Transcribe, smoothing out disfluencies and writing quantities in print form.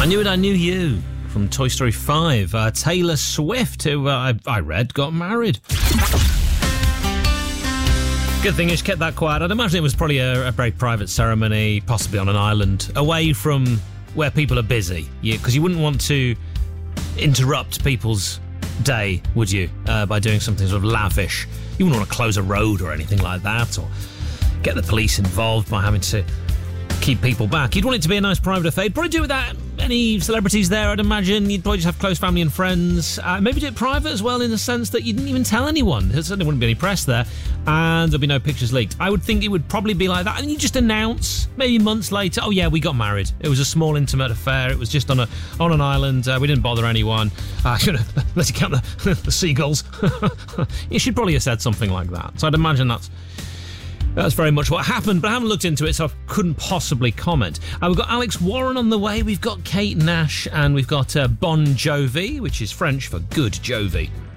I Knew It, I Knew You from Toy Story 5. Taylor Swift, who I read got married. Good thing is kept that quiet. I'd imagine it was probably a very private ceremony, possibly on an island, away from where people are busy. Because you wouldn't want to interrupt people's day, would you, by doing something sort of lavish. You wouldn't want to close a road or anything like that, or get the police involved by having to keep people back. You'd want it to be a nice private affair. You'd probably do it without any celebrities there, I'd imagine. You'd probably just have close family and friends. Maybe do it private as well, in the sense that you didn't even tell anyone. There certainly wouldn't be any press there, and there'd be no pictures leaked. I would think it would probably be like that, and you just announce, maybe months later, oh yeah, we got married. It was a small, intimate affair. It was just on an island. We didn't bother anyone. Let's you count the seagulls. You should probably have said something like that. So I'd imagine that's very much what happened, but I haven't looked into it, so I couldn't possibly comment. We've got Alex Warren on the way, we've got Kate Nash, and we've got Bon Jovi, which is French for good Jovi.